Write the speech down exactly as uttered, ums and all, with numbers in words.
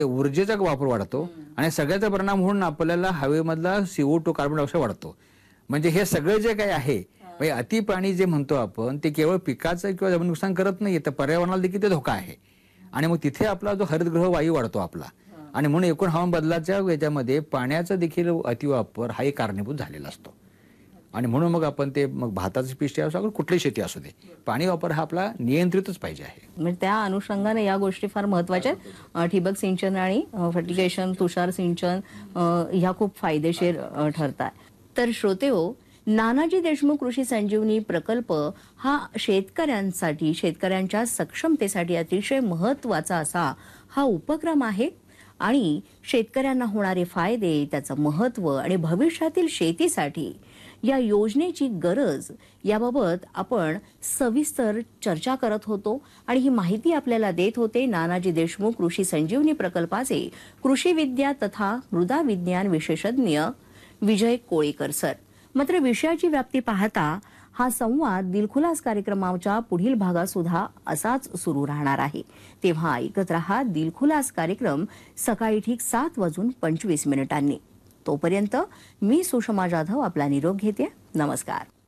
ऊर्जेचा वापर वाढतो आणि सगळ्याचा परिणाम होऊन आपल्याला हवेमधला सीओ टू कार्बन डायऑक्साईड वाढतो. म्हणजे हे सगळं जे काही आहे म्हणजे अति पाणी जे म्हणतो आपण ते केवळ पिकाचं किंवा जमीन नुकसान करत नाही, तर पर्यावरणाला देखील ते धोका आहे. आणि मग तिथे आपला जो हरितगृह वायू वाढतो आपला, आणि म्हणून एकूण हवामान बदलाच्या याच्यामध्ये पाण्याचा देखील अतिवापर हा एक कारणीभूत झालेला असतो. आणि म्हणून मग आपण ते मग भाताची पिष्टी असो किंवा कुठली शेती असू दे, पाणी वापर हा आपला नियंत्रितच पाहिजे आहे. म्हणजे त्या अनुषंगाने या गोष्टी फार महत्त्वाच्या आहेत. ठिबक सिंचन आणि फर्टिगेशन, तुषार सिंचन ह्या खूप फायदेशीर ठरतात. तर श्रोतेहो, नानाजी देशमुख कृषी संजीवनी प्रकल्प हा शेतकऱ्यांसाठी, शेतकऱ्यांच्या सक्षमतेसाठी अतिशय महत्त्वाचा असा हा उपक्रम आहे. आणि शेतकऱ्यांना होणारे फायदे, त्याचं महत्त्व आणि भविष्यातील शेतीसाठी या योजनेची गरज याबाबत आपण सविस्तर चर्चा करत होतो. आणि ही माहिती आपल्याला देत होते नानाजी देशमुख कृषी संजीवनी प्रकल्पाचे कृषी विद्या तथा मृदा विज्ञान विशेषज्ञ विजय कोळीकर सर. मात्र विषयाची व्याप्ती पाहता हा संवाद दिलखुलास कार्यक्रमाच्या पुढील भागात सुद्धा असाच सुरू राहणार आहे. तेव्हा ऐकत रहा दिलखुलास कार्यक्रम सकाळी ठीक सात वाजून पंचवीस मिनिटांनी. तोपर्यंत मी सुषमा जाधव आपला निरोप घेते. नमस्कार.